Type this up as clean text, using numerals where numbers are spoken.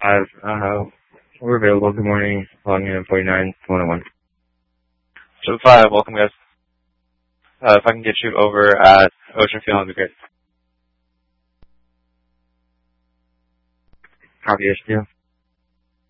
5, we're available. Good morning. Calling in at 49-101. 5, welcome guys. If I can get you over at Ocean Field, that'd be great. Copy, HDO.